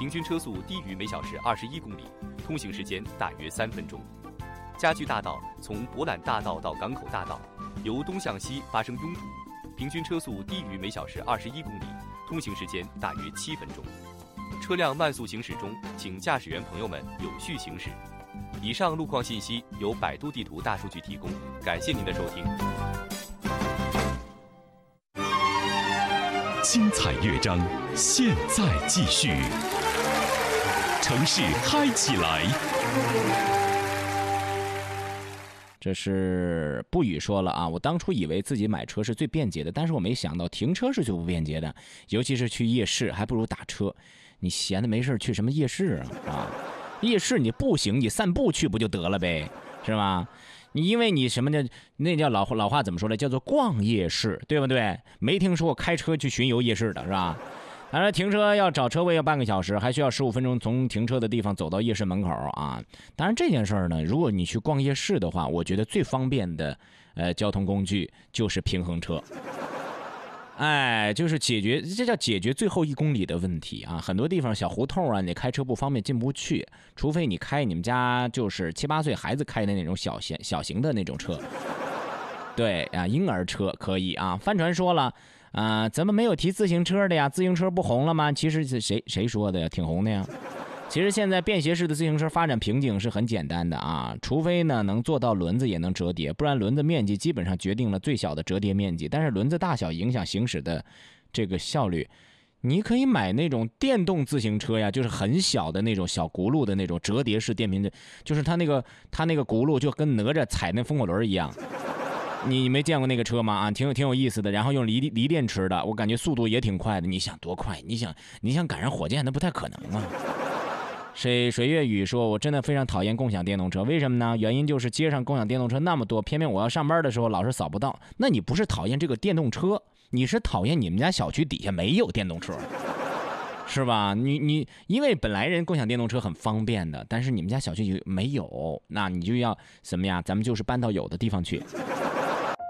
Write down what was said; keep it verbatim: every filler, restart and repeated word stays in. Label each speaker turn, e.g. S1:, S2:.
S1: 平均车速低于每小时二十一公里，通行时间大约三分钟。家具大道从博览大道到港口大道，由东向西发生拥堵，平均车速低于每小时二十一公里，通行时间大约七分钟。车辆慢速行驶中，请驾驶员朋友们有序行驶。以上路况信息由百度地图大数据提供，感谢您的收听。
S2: 精彩乐章，现在继续。城市嗨起来！
S3: 这是不语说了啊！我当初以为自己买车是最便捷的，但是我没想到停车是最不便捷的，尤其是去夜市，还不如打车。你闲的没事去什么夜市啊？啊，夜市你步行，你散步去不就得了呗，是吧？你因为你什么叫那叫老老话怎么说呢？叫做逛夜市，对不对？没听说过开车去巡游夜市的是吧？当然，停车要找车位要半个小时，还需要十五分钟从停车的地方走到夜市门口啊。当然这件事儿呢，如果你去逛夜市的话，我觉得最方便的呃交通工具就是平衡车。哎，就是解决，这叫解决最后一公里的问题啊！很多地方小胡同啊，你开车不方便进不去，除非你开你们家就是七八岁孩子开的那种小型小型的那种车。对啊，婴儿车可以啊。帆船说了，啊、呃，怎么没有提自行车的呀？自行车不红了吗？其实是谁谁说的呀？挺红的呀。其实现在便携式的自行车发展瓶颈是很简单的啊，除非呢能做到轮子也能折叠，不然轮子面积基本上决定了最小的折叠面积，但是轮子大小影响行驶的这个效率。你可以买那种电动自行车呀，就是很小的那种小轱辘的那种折叠式电瓶的，就是它那个它那个轱辘就跟哪吒踩那风火轮一样。你没见过那个车吗？啊，挺有挺有意思的。然后用锂锂电池的，我感觉速度也挺快的。你想多快？你想你想赶上火箭，那不太可能啊。水水月雨说：“我真的非常讨厌共享电动车，为什么呢？原因就是街上共享电动车那么多，偏偏我要上班的时候老是扫不到。那你不是讨厌这个电动车，你是讨厌你们家小区底下没有电动车，是吧？你你因为本来人共享电动车很方便的，但是你们家小区没有，那你就要什么呀？咱们就是搬到有的地方去。”